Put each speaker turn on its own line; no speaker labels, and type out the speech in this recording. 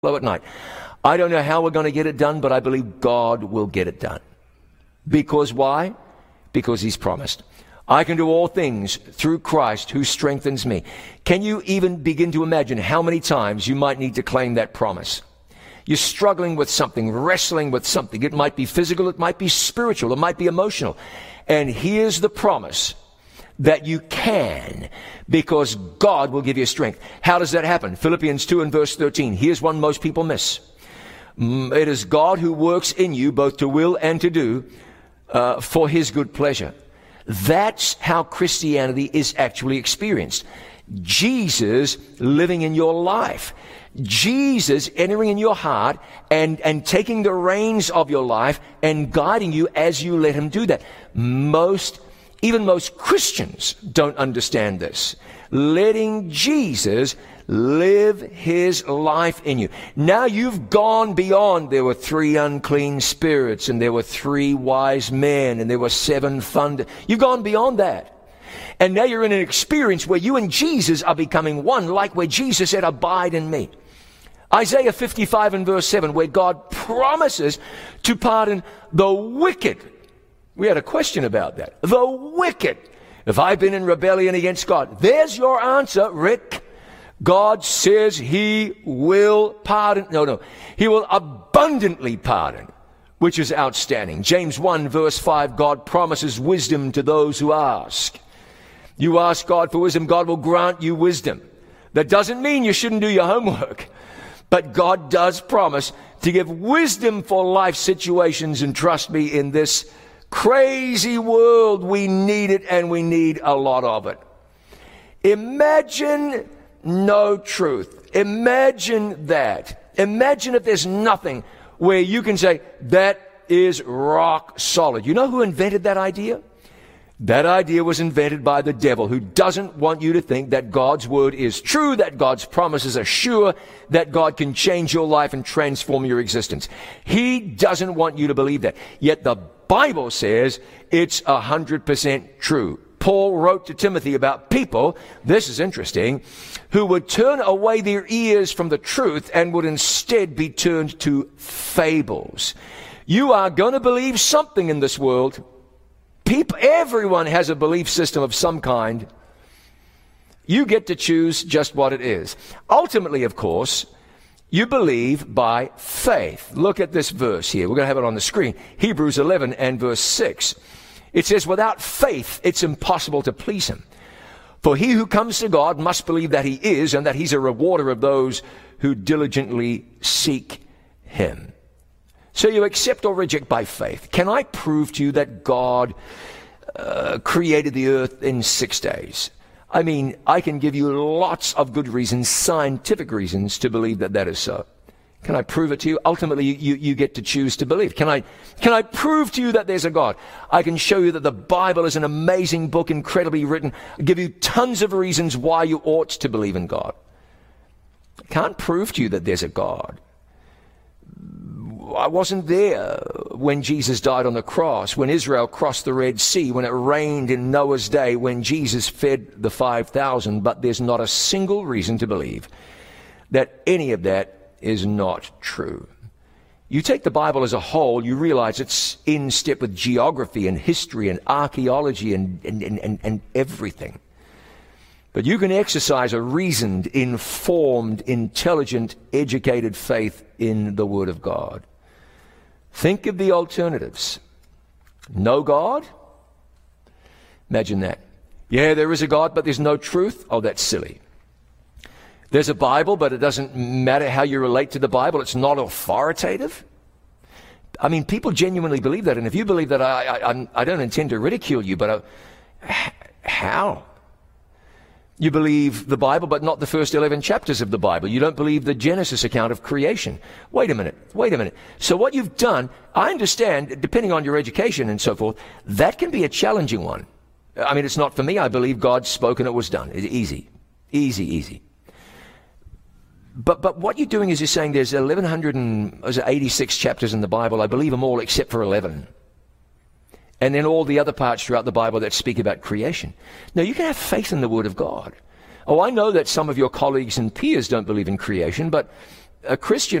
at night. I don't know how we're going to get it done, but I believe God will get it done. Because why? Because He's promised. I can do all things through Christ who strengthens me. Can you even begin to imagine how many times you might need to claim that promise? You're struggling with something, wrestling with something. It might be physical, it might be spiritual, it might be emotional. And here's the promise that you can, because God will give you strength. How does that happen? Philippians 2 and verse 13. Here's one most people miss. It is God who works in you both to will and to do for His good pleasure. That's how Christianity is actually experienced. Jesus living in your life. Jesus entering in your heart and taking the reins of your life and guiding you as you let Him do that. Even most Christians don't understand this. Letting Jesus live His life in you. Now you've gone beyond, there were 3 unclean spirits, and there were 3 wise men, and there were 7 thunder. You've gone beyond that. And now you're in an experience where you and Jesus are becoming one, like where Jesus said, abide in me. Isaiah 55 and verse 7, where God promises to pardon the wicked. We had a question about that. The wicked. If I've been in rebellion against God, there's your answer, Rick. God says He will pardon. No. He will abundantly pardon, which is outstanding. James 1 verse 5, God promises wisdom to those who ask. You ask God for wisdom, God will grant you wisdom. That doesn't mean you shouldn't do your homework. But God does promise to give wisdom for life situations, and trust me, in this crazy world, we need it, and we need a lot of it. Imagine no truth. Imagine that. Imagine if there's nothing where you can say, that is rock solid. You know who invented that idea? That idea was invented by the devil, who doesn't want you to think that God's word is true, that God's promises are sure, that God can change your life and transform your existence. He doesn't want you to believe that. Yet the Bible says it's 100% true. Paul wrote to Timothy about people, this is interesting, who would turn away their ears from the truth and would instead be turned to fables. You are going to believe something in this world. Everyone has a belief system of some kind. You get to choose just what it is. Ultimately, of course, you believe by faith. Look at this verse here. We're going to have it on the screen. Hebrews 11 and verse 6. It says, without faith, it's impossible to please Him. For he who comes to God must believe that He is, and that He's a rewarder of those who diligently seek Him. So you accept or reject by faith. Can I prove to you that God created the earth in 6 days? I mean, I can give you lots of good reasons, scientific reasons, to believe that that is so. Can I prove it to you? Ultimately, you get to choose to believe. Can I prove to you that there's a God? I can show you that the Bible is an amazing book, incredibly written. I'll give you tons of reasons why you ought to believe in God. I can't prove to you that there's a God. I wasn't there when Jesus died on the cross, when Israel crossed the Red Sea, when it rained in Noah's day, when Jesus fed the 5,000, but there's not a single reason to believe that any of that is not true. You take the Bible as a whole, you realize it's in step with geography and history and archaeology and everything. But you can exercise a reasoned, informed, intelligent, educated faith in the Word of God. Think of the alternatives. No God? Imagine that. Yeah, there is a God, but there's no truth. Oh, that's silly. There's a Bible, but it doesn't matter how you relate to the Bible. It's not authoritative. I mean, people genuinely believe that. And if you believe that, I don't intend to ridicule you, but how? You believe the Bible, but not the first 11 chapters of the Bible. You don't believe the Genesis account of creation. Wait a minute. So what you've done, I understand, depending on your education and so forth, that can be a challenging one. I mean, it's not for me. I believe God spoke and it was done. It's easy. But what you're doing is you're saying there's 1,186 chapters in the Bible. I believe them all except for 11. And then all the other parts throughout the Bible that speak about creation. Now, you can have faith in the Word of God. Oh, I know that some of your colleagues and peers don't believe in creation, but a Christian